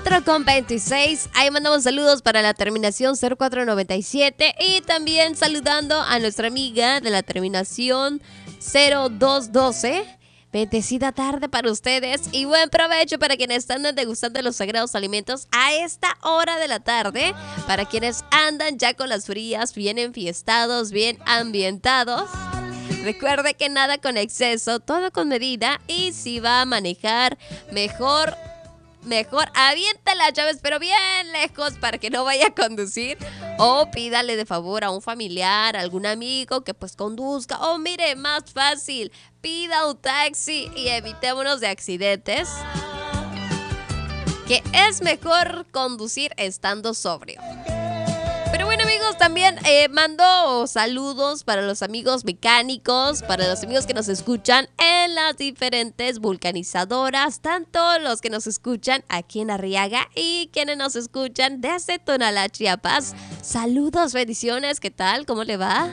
4:26. Ahí mandamos saludos para la terminación 0497 y también saludando a nuestra amiga de la terminación 0212. Bendecida tarde para ustedes y buen provecho para quienes están degustando los sagrados alimentos a esta hora de la tarde. Para quienes andan ya con las frías, bien enfiestados, bien ambientados. Recuerde que nada con exceso, todo con medida, y si va a manejar, mejor avienta las llaves, pero bien lejos para que no vaya a conducir. O pídale de favor a un familiar, a algún amigo que pues conduzca. O mire, más fácil, pida un taxi y evitémonos de accidentes. Que es mejor conducir estando sobrio. Pero bueno, amigos, también mando saludos para los amigos mecánicos, para los amigos que nos escuchan en las diferentes vulcanizadoras, tanto los que nos escuchan aquí en Arriaga y quienes nos escuchan desde Tonalá, Chiapas. Saludos, bendiciones, ¿qué tal? ¿Cómo le va?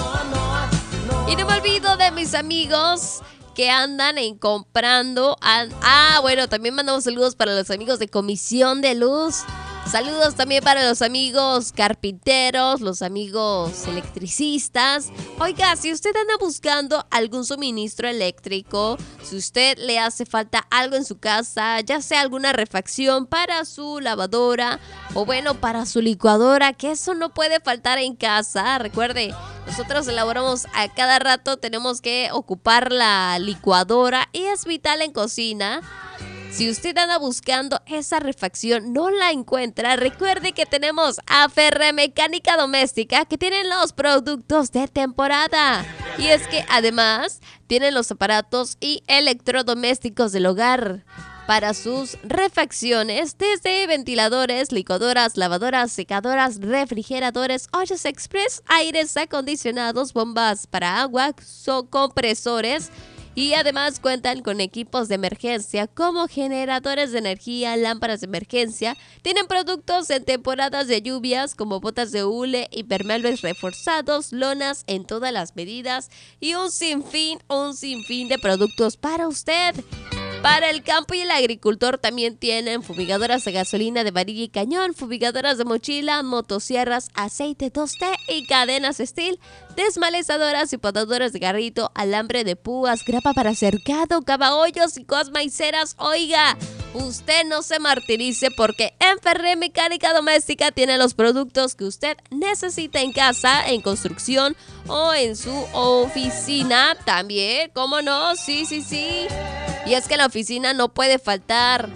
Y no me olvido de mis amigos que andan comprando. Bueno, también mandamos saludos para los amigos de Comisión de Luz. Saludos también para los amigos carpinteros, los amigos electricistas. Oiga, si usted anda buscando algún suministro eléctrico, si usted le hace falta algo en su casa, ya sea alguna refacción para su lavadora o bueno, para su licuadora, que eso no puede faltar en casa. Recuerde, nosotros elaboramos a cada rato, tenemos que ocupar la licuadora y es vital en cocina. Si usted anda buscando esa refacción, no la encuentra, recuerde que tenemos a Ferremecánica Doméstica, que tienen los productos de temporada. Y es que además tienen los aparatos y electrodomésticos del hogar para sus refacciones, desde ventiladores, licuadoras, lavadoras, secadoras, refrigeradores, ollas express, aires acondicionados, bombas para agua, compresores. Y además cuentan con equipos de emergencia como generadores de energía, lámparas de emergencia. Tienen productos en temporadas de lluvias como botas de hule, impermeables reforzados, lonas en todas las medidas y un sinfín de productos para usted. Para el campo y el agricultor también tienen fumigadoras de gasolina de varilla y cañón, fumigadoras de mochila, motosierras, aceite 2T y cadenas Steel, desmalezadoras y podadoras de garrito, alambre de púas, grapa para cercado, cavahoyos y cosmaiceras. Oiga, usted no se martirice porque en Ferremecánica Doméstica tiene los productos que usted necesita en casa, en construcción o en su oficina también. ¿Cómo no? Sí. Y es que en la oficina no puede faltar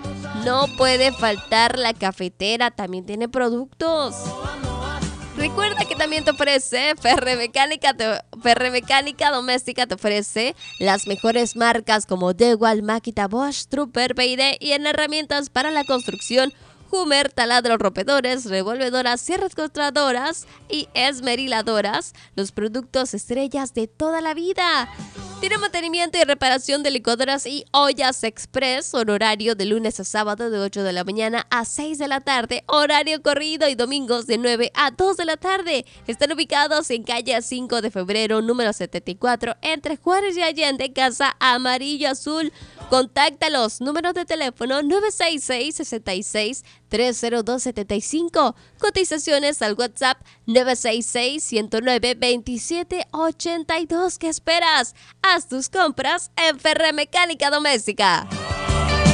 la cafetera, también tiene productos. Recuerda que también te ofrece Ferremecánica Doméstica, te ofrece las mejores marcas como DeWalt, Makita, Bosch, Trooper, BYD y en herramientas para la construcción, Hummer, taladros, rompedores, revolvedoras, sierras cortadoras y esmeriladoras, los productos estrellas de toda la vida. Tiene mantenimiento y reparación de licuadoras y ollas express, horario de lunes a sábado de 8 de la mañana a 6 de la tarde, horario corrido y domingos de 9 a 2 de la tarde. Están ubicados en calle 5 de febrero, número 74, entre Juárez y Allende, Casa Amarillo Azul. Contáctalos, número de teléfono 966-66-30275. Cotizaciones al WhatsApp 966-109-2782. ¿Qué esperas? Haz tus compras en Ferremecánica Doméstica.